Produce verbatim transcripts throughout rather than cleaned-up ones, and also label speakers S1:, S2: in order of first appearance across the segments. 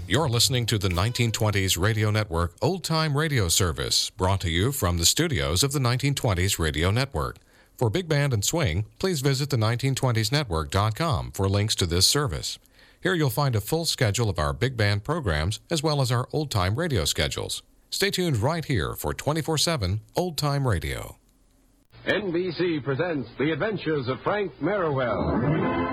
S1: You're listening to the nineteen twenties Radio Network Old Time Radio Service, brought to you from the studios of the nineteen twenties Radio Network. For Big Band and Swing, please visit the nineteen twenties network dot com for links to this service. Here you'll find a full schedule of our big band programs as well as our old-time radio schedules. Stay tuned right here for twenty-four seven Old Time Radio.
S2: N B C presents The Adventures of Frank Merriwell.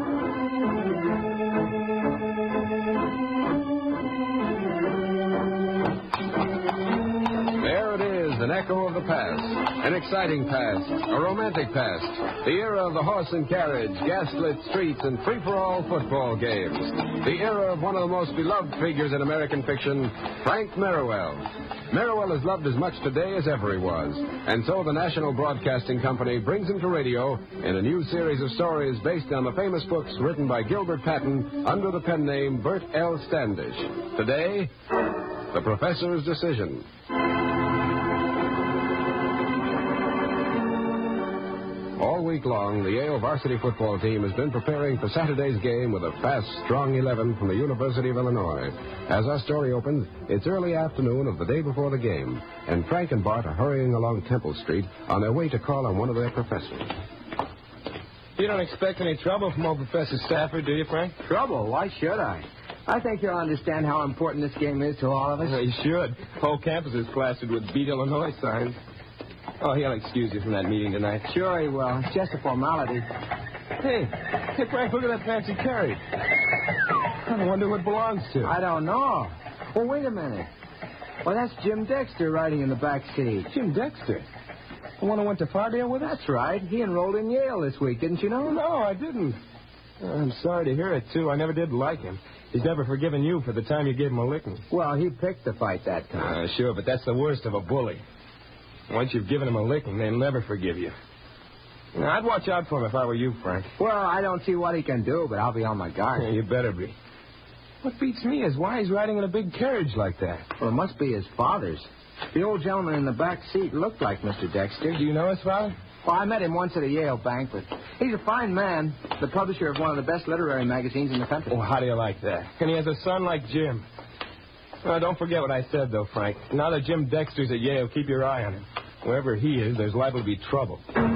S2: An echo of the past, an exciting past, a romantic past, the era of the horse and carriage, gaslit streets, and free-for-all football games, the era of one of the most beloved figures in American fiction, Frank Merriwell. Merriwell is loved as much today as ever he was, and so the National Broadcasting Company brings him to radio in a new series of stories based on the famous books written by Gilbert Patton under the pen name Bert L. Standish. Today, The Professor's Decision. All week long, the Yale varsity football team has been preparing for Saturday's game with a fast, strong eleven from the University of Illinois. As our story opens, it's early afternoon of the day before the game, and Frank and Bart are hurrying along Temple Street on their way to call on one of their professors.
S3: You don't expect any trouble from old Professor Stafford, do you, Frank?
S4: Trouble? Why should I? I think you'll understand how important this game is to all of us.
S3: Uh, you should. Whole campus is plastered with Beat Illinois signs. Oh, he'll excuse you from that meeting tonight.
S4: Sure he will. It's just a formality.
S3: Hey, hey, Frank, look at that fancy carriage. I wonder who it belongs to.
S4: I don't know. Well, wait a minute. Well, that's Jim Dexter riding in the back seat.
S3: Jim Dexter? The one who went to Fardale with us?
S4: That's right. He enrolled in Yale this week, didn't you know?
S3: No, I didn't. I'm sorry to hear it, too. I never did like him. He's never forgiven you for the time you gave him a licking.
S4: Well, he picked the fight that time.
S3: Uh, sure, but that's the worst of a bully. Once you've given him a licking, they'll never forgive you. Now, I'd watch out for him if I were you, Frank.
S4: Well, I don't see what he can do, but I'll be on my guard.
S3: Yeah, you better be. What beats me is why he's riding in a big carriage like that.
S4: Well, it must be his father's. The old gentleman in the back seat looked like Mister Dexter.
S3: Do you know his father?
S4: Well, I met him once at a Yale banquet. He's a fine man, the publisher of one of the best literary magazines in the country.
S3: Oh, how do you like that? And he has a son like Jim. Well, don't forget what I said, though, Frank. Now that Jim Dexter's at Yale, keep your eye on him. Wherever he is, there's liable to be trouble.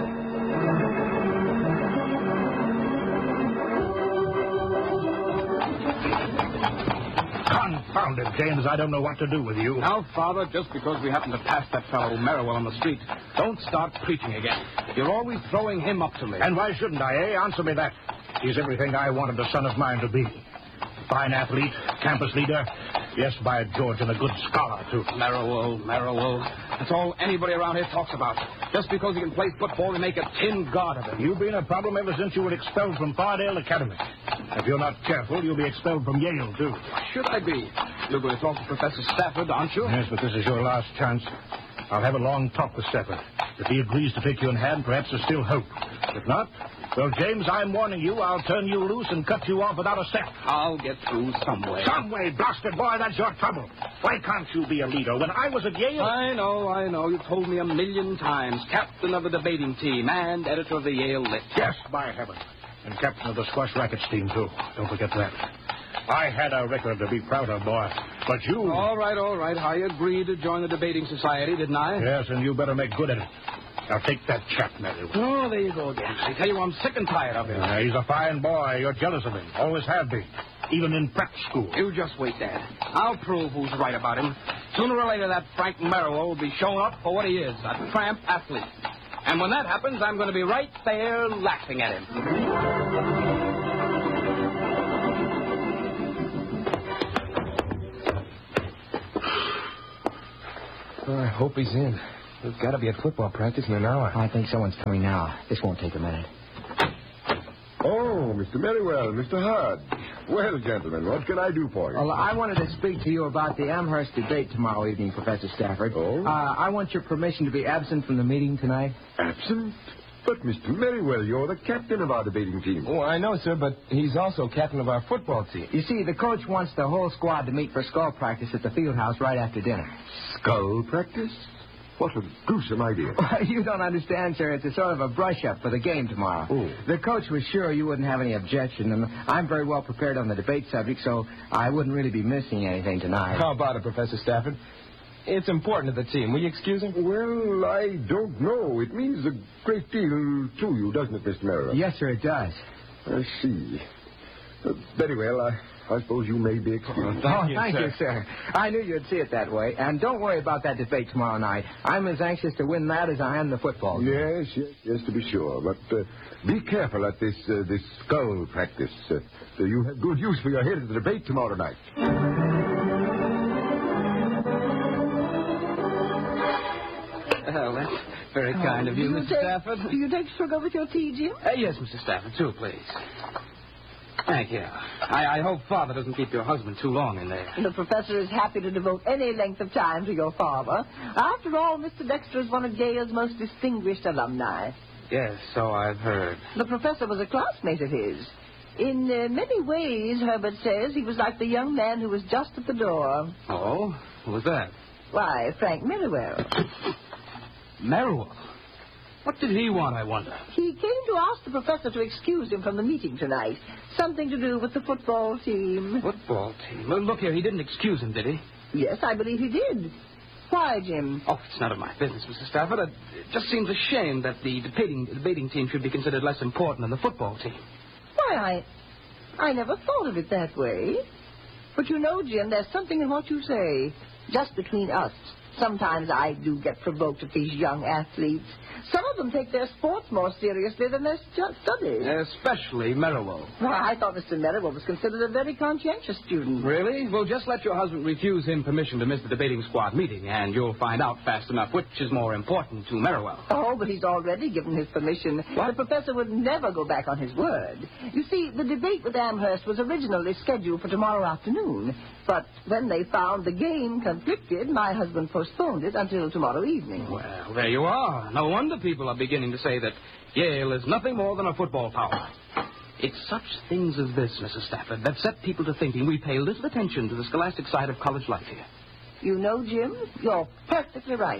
S5: Confound it, James. I don't know what to do with you.
S6: Now, Father, just because we happen to pass that fellow Merriwell on the street, don't start preaching again. You're always throwing him up to me.
S5: And why shouldn't I, eh? Answer me that. He's everything I wanted a son of mine to be. Fine athlete, campus leader. Yes, by George, and a good scholar, too.
S6: Merriwell, Merriwell. That's all anybody around here talks about. Just because he can play football, they make a tin god of him.
S5: You've been a problem ever since you were expelled from Fardale Academy. If you're not careful, you'll be expelled from Yale, too.
S6: Should I be? You're going to talk to Professor Stafford, aren't you?
S5: Yes, but this is your last chance. I'll have a long talk with Stafford. If he agrees to take you in hand, perhaps there's still hope. If not, well, James, I'm warning you, I'll turn you loose and cut you off without a step.
S6: I'll get through some way.
S5: Some way, blasted boy, that's your trouble. Why can't you be a leader? When I was at Yale...
S6: I know, I know. You've told me a million times. Captain of the debating team and editor of the Yale Lit.
S5: Yes, by heaven. And captain of the squash rackets team, too. Don't forget that. I had a record to be proud of, boy. But you...
S6: All right, all right. I agreed to join the debating society, didn't I?
S5: Yes, and you better make good at it. Now, take that chap, Merriwell.
S6: Oh, there you go again. I tell you, I'm sick and tired of him.
S5: Uh, he's a fine boy. You're jealous of him. Always have been. Even in prep school.
S6: You just wait, Dad. I'll prove who's right about him. Sooner or later, that Frank Merriwell will be shown up for what he is, a tramp athlete. And when that happens, I'm going to be right there laughing at him.
S3: Oh, I hope he's in. We've got to be at football practice in an hour.
S4: I think someone's coming now. This won't take a minute.
S7: Oh, Mister Merriwell, Mister Hard. Well, gentlemen, what can I do for you?
S4: Well, I wanted to speak to you about the Amherst debate tomorrow evening, Professor Stafford.
S7: Oh?
S4: Uh, I want your permission to be absent from the meeting tonight.
S7: Absent? But, Mister Merriwell, you're the captain of our debating team.
S3: Oh, I know, sir, but he's also captain of our football team.
S4: You see, the coach wants the whole squad to meet for skull practice at the field house right after dinner.
S7: Skull practice? What a gruesome idea.
S4: You don't understand, sir. It's a sort of a brush-up for the game tomorrow.
S7: Oh.
S4: The coach was sure you wouldn't have any objection, and I'm very well prepared on the debate subject, so I wouldn't really be missing anything tonight.
S3: How about it, Professor Stafford? It's important to the team. Will you excuse him?
S7: Well, I don't know. It means a great deal to you, doesn't it, Mister Merrill?
S4: Yes, sir, it does.
S7: I see. Uh, very well, I... I suppose you may be excused.
S3: Thank
S4: oh,
S3: you,
S4: thank
S3: sir.
S4: you, sir. I knew you'd see it that way. And don't worry about that debate tomorrow night. I'm as anxious to win that as I am the football game.
S7: Yes, yes, yes, to be sure. But uh, be careful at this uh, this skull practice. Uh, so you have good use for your head at the debate tomorrow night.
S6: Well, that's very kind of you, Mister Stafford.
S8: Do you take sugar with your tea, Jim?
S6: Uh, yes, Mister Stafford, two, please. Thank you. I, I hope Father doesn't keep your husband too long in there.
S8: The professor is happy to devote any length of time to your father. After all, Mister Dexter is one of Yale's most distinguished alumni.
S6: Yes, so I've heard.
S8: The professor was a classmate of his. In uh, many ways, Herbert says, he was like the young man who was just at the door.
S6: Oh? Who was that?
S8: Why, Frank Merriwell.
S6: Merriwell? What did he want, I wonder?
S8: He came to ask the professor to excuse him from the meeting tonight. Something to do with the football team.
S6: Football team? Well, look here, he didn't excuse him, did he?
S8: Yes, I believe he did. Why, Jim?
S6: Oh, it's none of my business, Mister Stafford. It just seems a shame that the debating, debating team should be considered less important than the football team.
S8: Why, I, I never thought of it that way. But you know, Jim, there's something in what you say. Just between us. Sometimes I do get provoked at these young athletes. Some of them take their sports more seriously than their stu- studies.
S6: Especially Merriwell.
S8: Why, I thought Mister Merriwell was considered a very conscientious student.
S6: Really? Well, just let your husband refuse him permission to miss the debating squad meeting, and you'll find out fast enough which is more important to Merriwell.
S8: Oh, but he's already given his permission.
S6: What?
S8: The professor would never go back on his word. You see, the debate with Amherst was originally scheduled for tomorrow afternoon. But when they found the game conflicted, my husband postponed it until tomorrow evening.
S6: Well, there you are. No wonder people are beginning to say that Yale is nothing more than a football power. It's such things as this, Missus Stafford, that set people to thinking we pay little attention to the scholastic side of college life here.
S8: You know, Jim, you're perfectly right.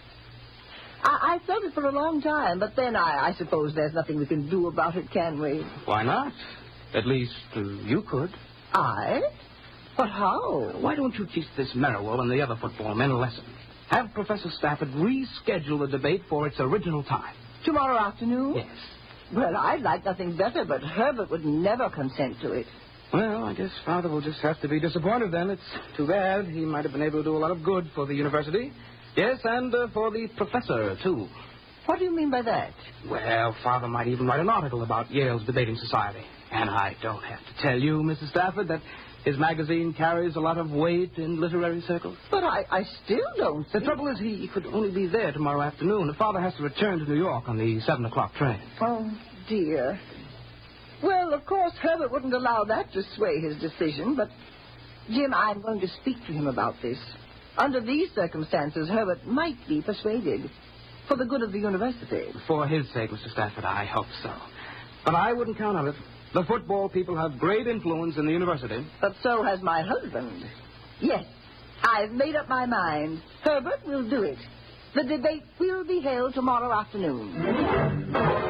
S8: I, I felt it for a long time, but then I, I suppose there's nothing we can do about it, can we?
S6: Why not? At least uh, you could.
S8: I? But how?
S6: Why don't you teach this Merriwell and the other football men a lesson? Have Professor Stafford reschedule the debate for its original time.
S8: Tomorrow afternoon?
S6: Yes.
S8: Well, I'd like nothing better, but Herbert would never consent to it.
S6: Well, I guess Father will just have to be disappointed then. It's too bad. He might have been able to do a lot of good for the university. Yes, and uh, for the professor, too.
S8: What do you mean by that?
S6: Well, Father might even write an article about Yale's debating society. And I don't have to tell you, Missus Stafford, that his magazine carries a lot of weight in literary circles.
S8: But I, I still don't
S6: The
S8: see...
S6: trouble is he could only be there tomorrow afternoon. The Father has to return to New York on the seven o'clock train.
S8: Oh, dear. Well, of course, Herbert wouldn't allow that to sway his decision, but, Jim, I'm going to speak to him about this. Under these circumstances, Herbert might be persuaded. For the good of the university.
S6: For his sake, Mister Stafford, I hope so. But I wouldn't count on it. The football people have great influence in the university.
S8: But so has my husband. Yes, I've made up my mind. Herbert will do it. The debate will be held tomorrow afternoon.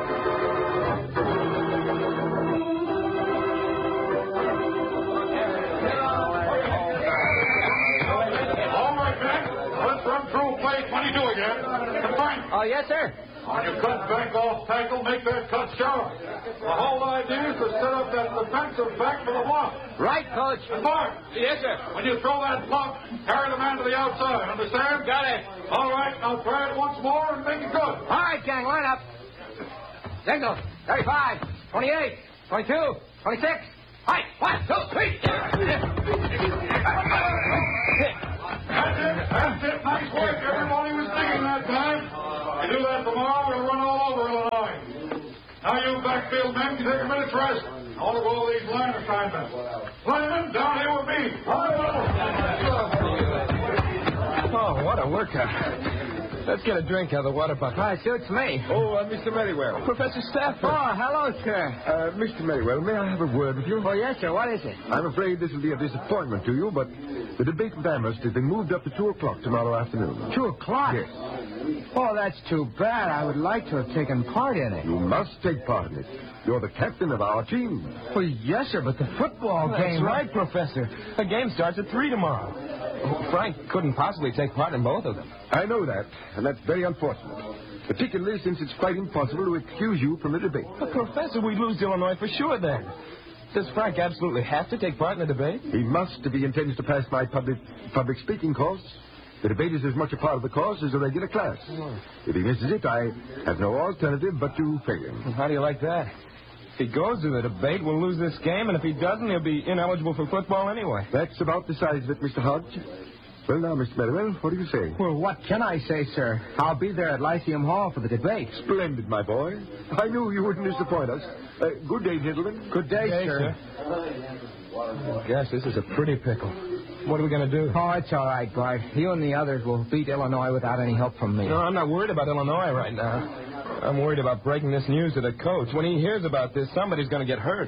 S9: twenty-two again. Confine.
S4: Oh, yes, sir.
S9: On your cut back off tackle, make that cut sharp. The whole idea is to set up that defensive back for the block.
S4: Right, Coach.
S9: And Mark.
S4: Yes, sir.
S9: When you throw that block, carry the man to the outside. Understand?
S4: Got it.
S9: All right, now try it once more and make it good.
S4: All right, gang, line up. Signal. thirty-five, twenty-eight, twenty-two, twenty-six. Right, one, two, three.
S9: That's it. That's it. Nice work. Everybody was digging that time. You do that tomorrow, we'll run all over Illinois. Now you backfield men can take a minute's rest. I want to go over these line assignments. Linemen, down here with me.
S3: Oh, what a workout. Let's get a drink out of the water bucket.
S8: Why, suits me.
S7: Oh, uh, Mister Merriwell.
S3: Professor Stafford.
S8: Oh, hello, sir.
S7: Uh, Mister Merriwell, may I have a word with you?
S8: Oh, yes, sir. What is it?
S7: I'm afraid this will be a disappointment to you, but the debate with Amherst has been moved up to two o'clock tomorrow afternoon.
S8: Two o'clock?
S7: Yes.
S8: Oh, that's too bad. I would like to have taken part in it.
S7: You must take part in it. You're the captain of our team.
S8: Well, yes, sir, but the football
S3: That's
S8: game...
S3: right, Professor. The game starts at three tomorrow. Oh, Frank couldn't possibly take part in both of them.
S7: I know that, and that's very unfortunate. Particularly since it's quite impossible to excuse you from the debate.
S3: But, Professor, we lose Illinois for sure then. Does Frank absolutely have to take part in the debate?
S7: He must if he intends to pass my public public speaking course. The debate is as much a part of the course as a regular class.
S3: Oh.
S7: If he misses it, I have no alternative but to fail him.
S3: How do you like that? If he goes to the debate, we'll lose this game, and if he doesn't, he'll be ineligible for football anyway.
S7: That's about the size of it, Mister Hodge. Well, now, Mister Merriwell, what do you say?
S8: Well, what can I say, sir? I'll be there at Lyceum Hall for the debate.
S7: Splendid, my boy. I knew you wouldn't disappoint us. Uh, good day, gentlemen.
S8: Good day,
S3: Hey,
S8: sir.
S3: sir. Gosh, this is a pretty pickle. What are we going to do?
S8: Oh, it's all right, Bart. You and the others will beat Illinois without any help from me.
S3: No, I'm not worried about Illinois right now. I'm worried about breaking this news to the coach. When he hears about this, somebody's going to get hurt.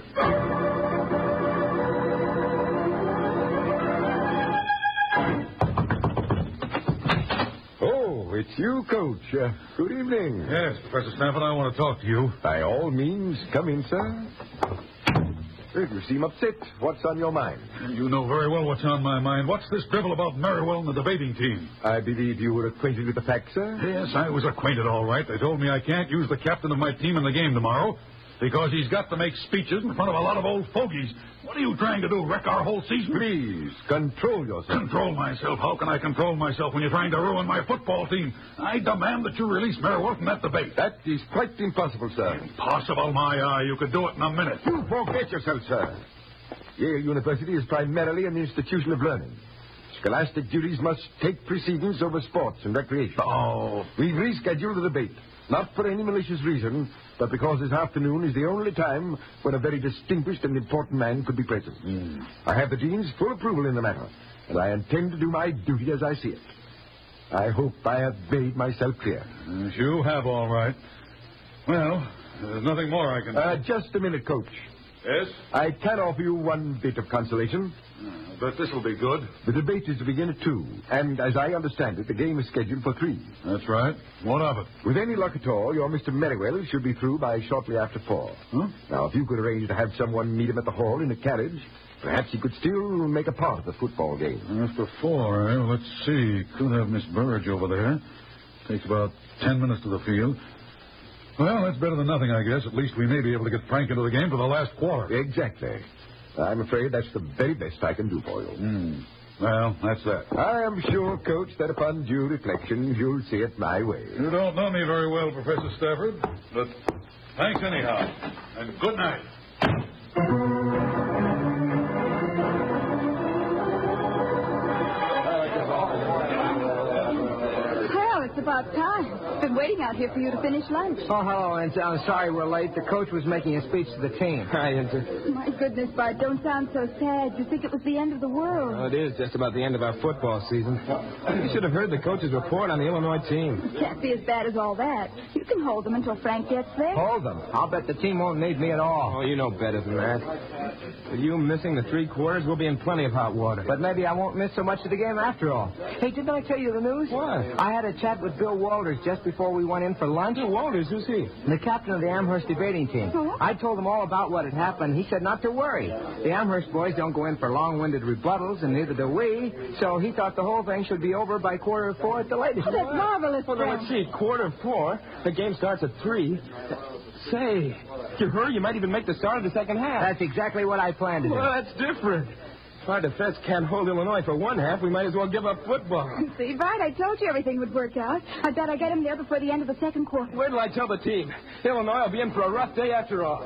S7: Oh, it's you, Coach. Uh, good evening.
S9: Yes, Professor Stafford, I want to talk to you.
S7: By all means, come in, sir. Well, you seem upset. What's on your mind?
S9: You know very well what's on my mind. What's this drivel about Merriwell and the debating team?
S7: I believe you were acquainted with the facts, sir?
S9: Yes, I was acquainted all right. They told me I can't use the captain of my team in the game tomorrow because he's got to make speeches in front of a lot of old fogies. What are you trying to do, wreck our whole season?
S7: Please, control yourself.
S9: Control myself? How can I control myself when you're trying to ruin my football team? I demand that you release Merriwell from that debate.
S7: That is quite impossible, sir.
S9: Impossible, my eye. You could do it in a minute.
S7: You forget yourself, sir. Yale University is primarily an institution of learning. Scholastic duties must take precedence over sports and recreation.
S9: Oh.
S7: We've rescheduled the debate, not for any malicious reason, but because this afternoon is the only time when a very distinguished and important man could be present.
S9: Mm.
S7: I have the dean's full approval in the matter, and I intend to do my duty as I see it. I hope I have made myself clear.
S9: Yes, you have, all right. Well, there's nothing more I can do.
S7: Uh, just a minute, Coach.
S9: Yes?
S7: I can offer you one bit of consolation.
S9: I bet this will be good.
S7: The debate is to begin at two, and as I understand it, the game is scheduled for three.
S9: That's right. What of it?
S7: With any luck at all, your Mister Merriwell should be through by shortly after four.
S9: Huh?
S7: Now, if you could arrange to have someone meet him at the hall in a carriage, perhaps he could still make a part of the football game.
S9: After four, eh? Let's see. Could have Miss Burge over there. Takes about ten minutes to the field. Well, that's better than nothing, I guess. At least we may be able to get Frank into the game for the last quarter.
S7: Exactly. I'm afraid that's the very best I can do for you.
S9: Hmm. Well, that's that.
S7: I am sure, Coach, that upon due reflection, you'll see it my way.
S9: You don't know me very well, Professor Stafford, but thanks anyhow. And good night.
S10: Well, it's about time. Been waiting out here for you to finish lunch.
S8: Oh, hello, Enzo. I'm sorry we're late. The coach was making a speech to the team.
S3: Hi, Enzo.
S10: My goodness, Bart, don't sound so sad. You think it was the end of the world.
S3: Well, it is just about the end of our football season. You should have heard the coach's report on the Illinois team.
S10: It can't be as bad as all that. You can hold them until Frank gets there.
S8: Hold them. I'll bet the team won't need me at all.
S3: Oh, you know better than that. With you missing the three quarters, we'll be in plenty of hot water.
S8: But maybe I won't miss so much of the game after all. Hey, didn't I tell you the news?
S3: What?
S8: I had a chat with Bill Walters just before we went in for lunch.
S3: Bill Walters, who's he?
S8: The captain of the Amherst debating team.
S10: Oh?
S8: I told him all about what had happened. He said not to worry. The Amherst boys don't go in for long-winded rebuttals, and neither do we. So he thought the whole thing should be over by quarter of four at the latest.
S10: Oh, that's marvelous,
S3: Well, then
S10: Frank.
S3: let's see. Quarter of four. The game starts at three. Say, if you hurry, you might even make the start of the second half.
S8: That's exactly what I planned to do.
S3: Well, that's different. If our defense can't hold Illinois for one half, we might as well give up football.
S10: See, Bart, I told you everything would work out. I bet I get him there before the end of the second quarter.
S3: Wait till I tell the team. Illinois will be in for a rough day after all.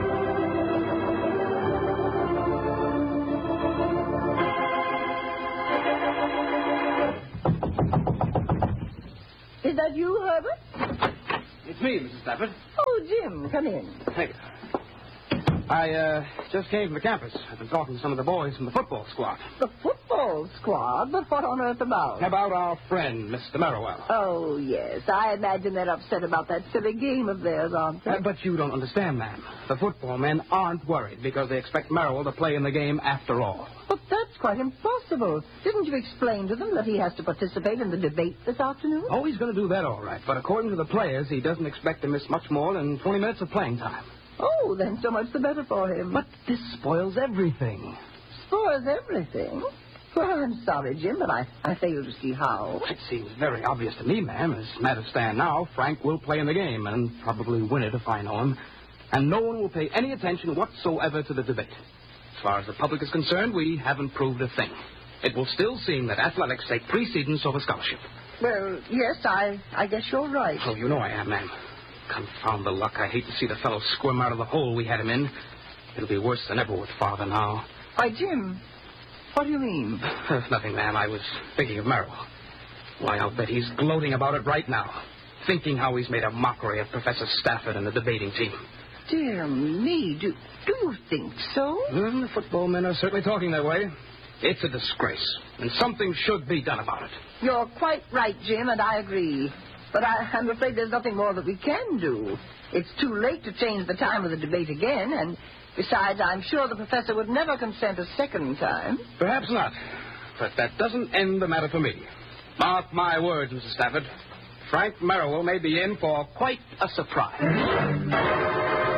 S8: Is that you, Herbert?
S6: It's me, Missus Stafford.
S8: Oh, Jim, come in.
S6: Thank you. I, uh, just came from the campus. I've been talking to some of the boys from the football squad.
S8: The football squad? But what on earth about?
S6: About our friend, Mister Merriwell.
S8: Oh, yes. I imagine they're upset about that silly game of theirs, aren't they?
S6: Uh, but you don't understand, ma'am. The football men aren't worried because they expect Merriwell to play in the game after all.
S8: But that's quite impossible. Didn't you explain to them that he has to participate in the debate this afternoon?
S6: Oh, he's going to do that all right. But according to the players, he doesn't expect to miss much more than twenty minutes of playing time.
S8: Oh, then so much the better for him.
S6: But this spoils everything.
S8: Spoils everything? Well, I'm sorry, Jim, but I, I fail to see how.
S6: It seems very obvious to me, ma'am. As matters stand now, Frank will play in the game and probably win it if I know him. And no one will pay any attention whatsoever to the debate. As far as the public is concerned, we haven't proved a thing. It will still seem that athletics take precedence over scholarship.
S8: Well, yes, I, I guess you're right.
S6: Oh, you know I am, ma'am. Confound the luck. I hate to see the fellow squirm out of the hole we had him in. It'll be worse than ever with Father now.
S8: Why, Jim, what do you mean?
S6: Nothing, ma'am. I was thinking of Merrill. Why, I'll bet he's gloating about it right now. Thinking how he's made a mockery of Professor Stafford and the debating team.
S8: Dear me, do, do you think so?
S6: Well, the football men are certainly talking that way. It's a disgrace, and something should be done about it.
S8: You're quite right, Jim, and I agree. But I, I'm afraid there's nothing more that we can do. It's too late to change the time of the debate again, and besides, I'm sure the professor would never consent a second time.
S6: Perhaps not, but that doesn't end the matter for me. Mark my words, Missus Stafford. Frank Merriwell may be in for quite a surprise.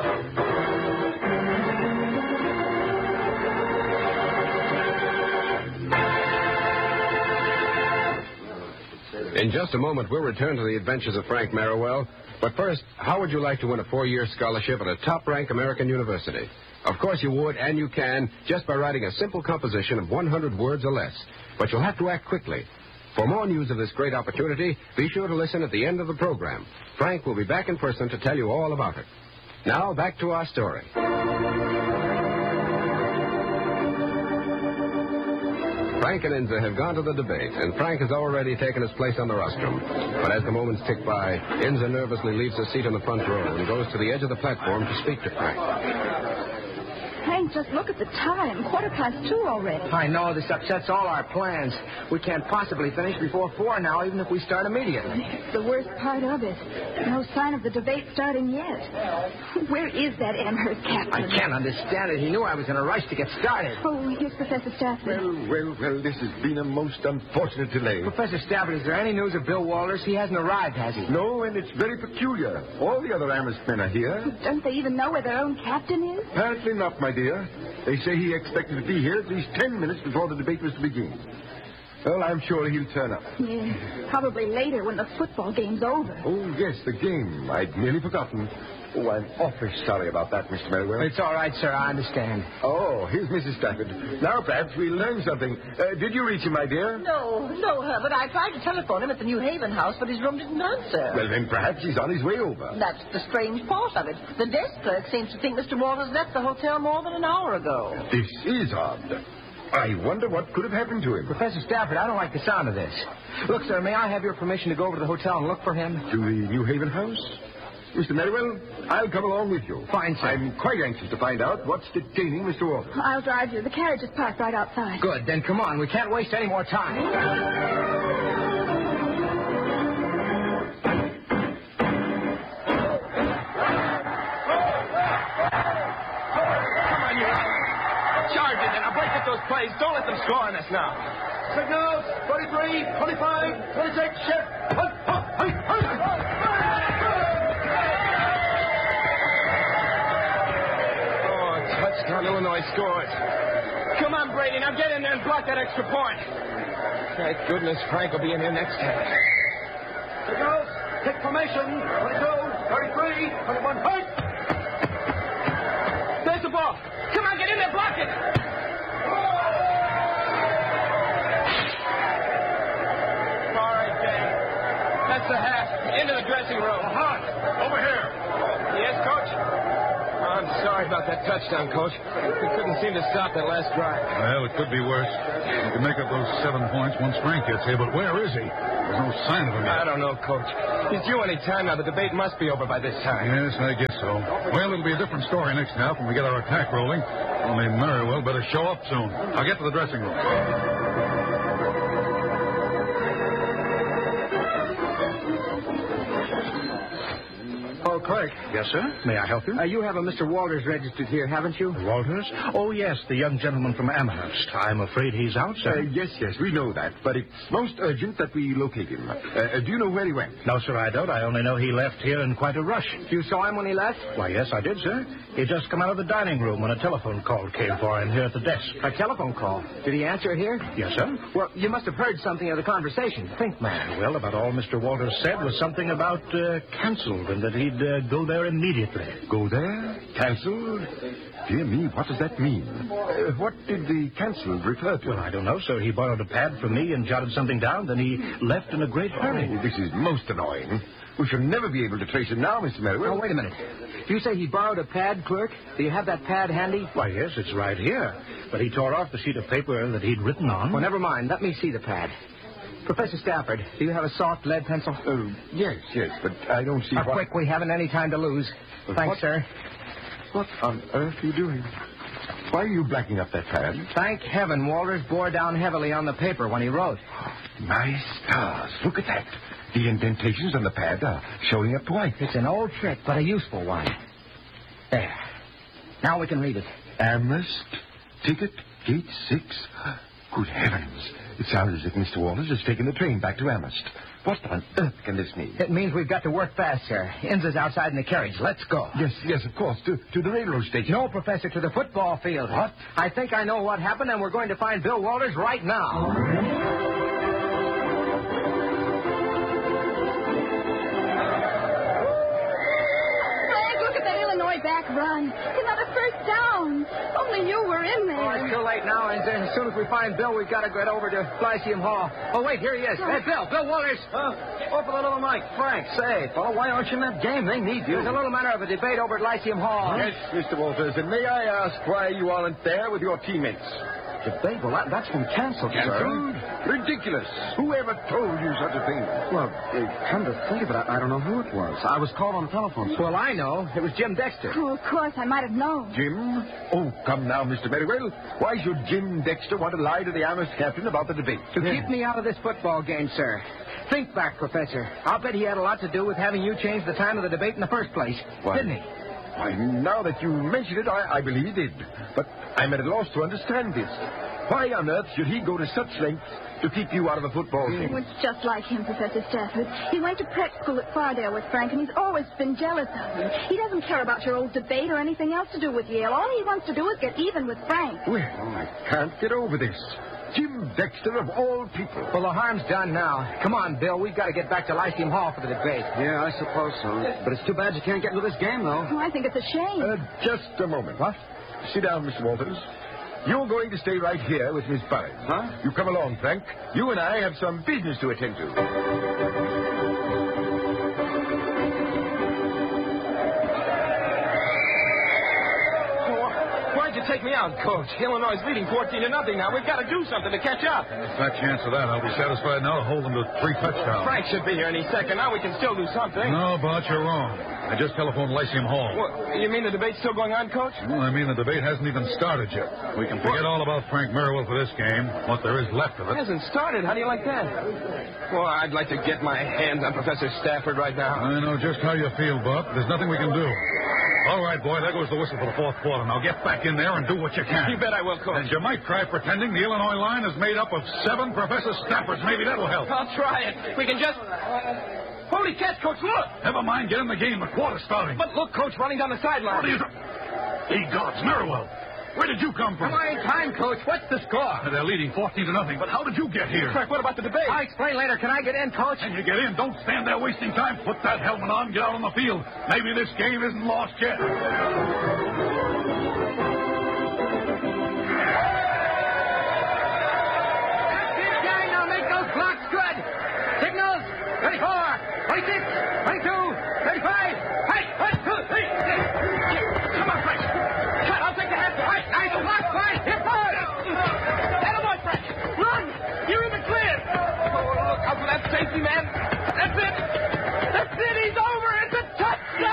S2: In just a moment, we'll return to the adventures of Frank Merriwell. But first, how would you like to win a four-year scholarship at a top-ranked American university? Of course you would, and you can, just by writing a simple composition of one hundred words or less. But you'll have to act quickly. For more news of this great opportunity, be sure to listen at the end of the program. Frank will be back in person to tell you all about it. Now, back to our story. Frank and Inza have gone to the debate, and Frank has already taken his place on the rostrum. But as the moments tick by, Inza nervously leaves her seat on the front row and goes to the edge of the platform to speak to Frank.
S10: Frank, just look at the time. Quarter past two already.
S4: I know. This upsets all our plans. We can't possibly finish before four now, even if we start immediately.
S10: It's the worst part of it. No sign of the debate starting yet. Where is that Amherst captain?
S4: I can't understand it. He knew I was in a rush to get started.
S10: Oh, here's Professor Stafford.
S7: Well, well, well, this has been a most unfortunate delay.
S4: Professor Stafford, is there any news of Bill Walters? He hasn't arrived, has he?
S7: No, and it's very peculiar. All the other Amherst men are here.
S10: Don't they even know where their own captain is?
S7: Apparently not, my dear. They say he expected to be here at least ten minutes before the debate was to begin. Well, I'm sure he'll turn up.
S10: Yeah, probably later when the football game's over.
S7: Oh, yes, the game. I'd nearly forgotten. Oh, I'm awfully sorry about that, Mister Merriwell.
S4: It's all right, sir. I understand.
S7: Oh, here's Missus Stafford. Now, perhaps we'll learn something. Uh, did you reach him, my dear?
S8: No, no, Herbert. I tried to telephone him at the New Haven house, but his room didn't answer.
S7: Well, then perhaps he's on his way over.
S8: That's the strange part of it. The desk clerk seems to think Mister Walters left the hotel more than an hour ago.
S7: This is odd. I wonder what could have happened to him.
S4: Professor Stafford, I don't like the sound of this. Look, sir, may I have your permission to go over to the hotel and look for him?
S7: To the New Haven house? Mister Merriwell, I'll come along with you.
S4: Fine, sir.
S7: I'm quite anxious to find out what's detaining Mister Walters.
S10: I'll drive you. The carriage is parked right outside.
S4: Good. Then come on. We can't waste any more time.
S3: Charge it, and I'll break at those plays. Don't let them score on us now.
S9: Signals, twenty-three, twenty-five, twenty-six, shift. Hunt, hunt, hunt, hunt.
S3: Touchdown, Illinois scores. Come on, Brady. Now get in there and block that extra point. Thank goodness Frank will be in here next time.
S9: Signals, take formation. twenty-two, thirty-three, twenty-one, fight.
S3: There's the ball. Come on, get in there, block it. All right, Dave. That's the half. Into the dressing room.
S9: Hot. Over here.
S3: Yes, Coach? On Sorry about that touchdown, Coach. We couldn't seem to stop that last drive.
S9: Well, it could be worse. We can make up those seven points once Frank gets here, but where is he? There's no sign of him yet.
S3: I don't know, Coach. He's due any time now. The debate must be over by this time.
S9: Yes, I guess so. Well, it'll be a different story next half when we get our attack rolling. Only Merriwell better show up soon. I'll get to the dressing room.
S3: Oh, Clerk.
S5: Yes, sir? May I help you?
S3: Uh, you have a Mister Walters registered here, haven't you?
S5: Walters? Oh, yes, the young gentleman from Amherst. I'm afraid he's out, sir.
S7: Uh, yes, yes, we know that, but it's most urgent that we locate him. Uh, do you know where he went?
S5: No, sir, I don't. I only know he left here in quite a rush.
S3: You saw him when he left?
S5: Why, yes, I did, sir. He'd just come out of the dining room when a telephone call came for him here at the desk.
S3: A telephone call? Did he answer it here?
S5: Yes, sir.
S3: Well, you must have heard something of the conversation. Think, man.
S5: Well, about all Mister Walters said was something about uh, canceled and that he'd uh, go there immediately.
S7: Go there? Cancelled? Dear me, what does that mean? Uh, what did the cancelled refer to?
S5: Well, I don't know, sir. He borrowed a pad from me and jotted something down, then he left in a great hurry.
S7: Oh, this is most annoying. We shall never be able to trace him now, Mister Merriwell.
S3: Oh, wait a minute. You say he borrowed a pad, Clerk? Do you have that pad handy?
S5: Why, yes, it's right here. But he tore off the sheet of paper that he'd written on.
S3: Well, never mind. Let me see the pad. Professor Stafford, do you have a soft lead pencil?
S7: Oh, yes, yes, but I don't see
S3: uh,
S7: what...
S3: Quick, we haven't any time to lose.
S7: Uh,
S3: Thanks,
S7: what?
S3: sir.
S7: What on earth are you doing? Why are you blacking up that pad?
S3: Thank heaven Walters bore down heavily on the paper when he wrote.
S7: My stars, look at that. The indentations on the pad are showing up white.
S3: It's an old trick, but a useful one. There. Now we can read it.
S7: Amherst, ticket, gate six. Good heavens. It sounds as if Mister Walters has taken the train back to Amherst. What on earth can this mean?
S3: It means we've got to work fast, sir. Inns is outside in the carriage. Let's go.
S7: Yes, yes, of course. To, to the railroad station.
S3: No, Professor, to the football field.
S7: What?
S3: I think I know what happened, and we're going to find Bill Walters right now.
S10: Back run. Another first down. Only you were in there.
S3: Oh, it's too late now, and as soon as we find Bill, we've got to get over to Lyceum Hall. Oh, wait, here he is. Hey, Bill, Bill Walters.
S11: Huh? Oh, for the little Mike. Frank, say, fellow, why aren't you in that game? They need you.
S3: There's a little matter of a debate over at Lyceum Hall.
S7: Yes, Mister Walters, and may I ask why you aren't there with your teammates?
S11: Debate? Well, that, that's been canceled,
S7: Canceled?
S11: sir.
S7: Ridiculous. Who ever told you such a thing?
S11: Well, uh, come to think of it, I, I don't know who it was. I was called on the telephone.
S3: Well, I know. It was Jim Dexter.
S10: Oh, of course, I might have known.
S7: Jim? Oh, come now, Mister Merriwell. Why should Jim Dexter want to lie to the Amherst captain about the debate?
S3: To keep me out of this football game, sir. Think back, Professor. I'll bet he had a lot to do with having you change the time of the debate in the first place.
S7: Why?
S3: Didn't he?
S7: Why, now that you mention it, I, I believe he did. But I'm at a loss to understand this. Why on earth should he go to such lengths to keep you out of a football game?
S10: Oh, it's just like him, Professor Stafford. He went to prep school at Fardale with Frank, and he's always been jealous of him. He doesn't care about your old debate or anything else to do with Yale. All he wants to do is get even with Frank.
S7: Well, I can't get over this. Jim Dexter, of all people.
S3: Well, the harm's done now. Come on, Bill. We've got to get back to Lyceum Hall for the debate.
S11: Yeah, I suppose so. But it's too bad you can't get into this game, though.
S10: Oh, I think it's a shame.
S7: Uh, just a moment. What? Sit down, Mister Walters. You're going to stay right here with Miss Burns.
S11: Huh?
S7: You come along, Frank. You and I have some business to attend to.
S3: Take me out, Coach. Illinois is leading fourteen to nothing now. We've got to do something to catch up.
S9: Fat chance of that. I'll be satisfied now to hold them to three touchdowns.
S3: Frank should be here any second. Now we can still do something.
S9: No, Bart, you're wrong. I just telephoned Lyceum Hall.
S3: What, you mean the debate's still going on, Coach?
S9: Well, I mean the debate hasn't even started yet. We can forget all about Frank Merriwell for this game, what there is left of it.
S3: It hasn't started. How do you like that? Well, I'd like to get my hands on Professor Stafford right now.
S9: I know just how you feel, Buck. There's nothing we can do. All right, boy, there goes the whistle for the fourth quarter. Now get back in there and do what you can.
S3: You bet I will, Coach.
S9: And you might try pretending the Illinois line is made up of seven Professor Staffords. Maybe that'll help.
S3: I'll try it. We can just... Holy cats, Coach, look!
S9: Never mind, get in the game. The quarter's starting.
S3: But look, Coach, running down the sideline.
S9: What are you... Hey, gods, Merriwell. Where did you come from?
S3: Am I in time, Coach? What's the score?
S9: They're leading fourteen to nothing, but how did you get here?
S3: Frank, what about the debate? I'll explain later. Can I get in, Coach?
S9: And you get in. Don't stand there wasting time. Put that helmet on, get out on the field. Maybe this game isn't lost yet.
S3: Big guy, now make those blocks good. Signals, twenty-four, twenty-six, twenty-two, thirty-five. Hey, one, two, three. Come on, Frank.
S4: clear. Oh, look out for that safety man. That's it. That's it. He's over